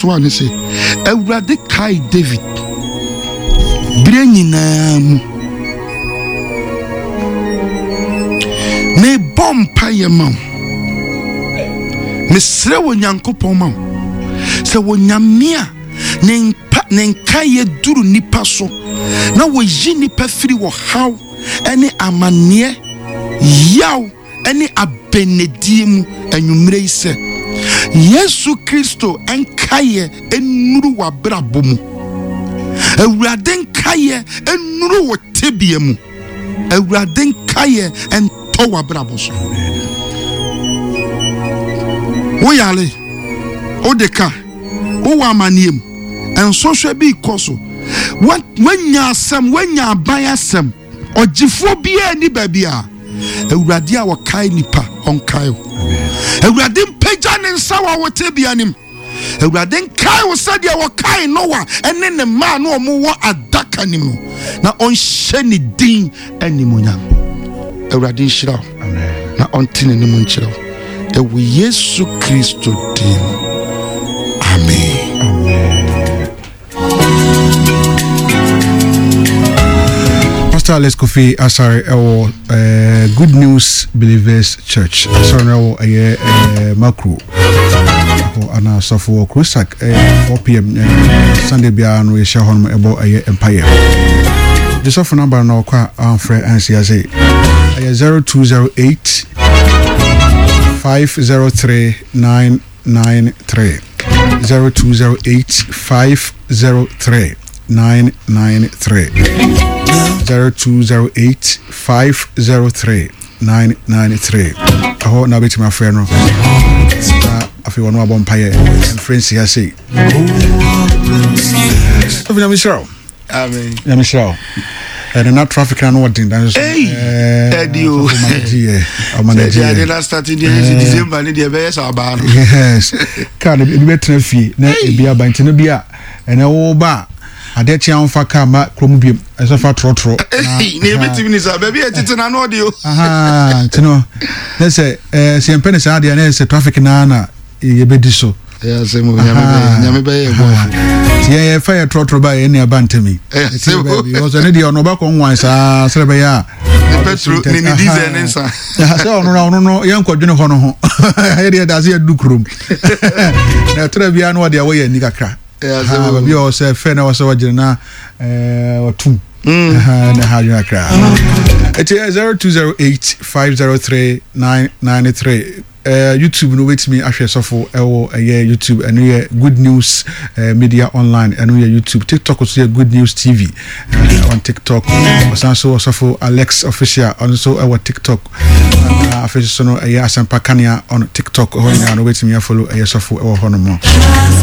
1 say Awurade kai David bire nyinaa mu me bompa yema me sre wo Nyankopɔn ma se wo nyamea ne nkaye duru nipa so na wo yi nipa firi wo haw ene amane yaw ene abenedie mu anwumre ise Yesu Kristo enkaye enuru wa brabo mu Awurade enkaye enuru wo tebie mu Awurade enkaye ento wa brabo so wo yale odeka wo wa maniem enso hwe bi koso wanya asem wanya aban asem ogifo bia ni babia Awurade a wakai nipa onkai Awurade mpagya ne nsa wa wote bia nim Awurade nkai wo sade wakai Noah ene ne ma no omo wo adaka nim no na onhye ne din animunya Awurade nhyira amen na ontine ne mu nkyerɛ ewu Yesu Kristo din amen Pastor Alex Kofi Asare ewo Good News Believers Church Asare ewo Makro ana sofo Krusak 4 p.m. Sunday bia no ye hon ebo Empire the software number na kwa amfre ansiase 0208 503 993 0208 503 993 0208 503 993 aho na beti my friend no afi wonu abompaye friends here say Ovina Michelle amen ya Michelle and not traffic and what thing that Edio amanaji na starting December ni dey be so ba no yes can be better fee na e bia ba ntino bia and wo ba adechi anfa ka ma krom biem eso fa trotro na ebetimi ni sa baby etiti na no dio ntino na say se mpene sa ade na say traffic na ye bedi so ya se mo nyame be ye go tie fire trotro ba ye ne abantemi say baby was any dey ono ba ko nwan sa sere be ya petrol ni diesel ni sa say ono no ye nkwadwene ho no ho ye dey da se dukrum na tra bia no de wo ye ni kakra baby o say fe na was wagire na watum na ha you kakra it is 0208 503 993 YouTube no wait me ahwe sofo ewo YouTube and we Good News Media Online and we YouTube TikTok also Good News TV on TikTok also sofo Alex Official also our TikTok official no Asampa Kania on TikTok no wait me follow sofo ewo hono mo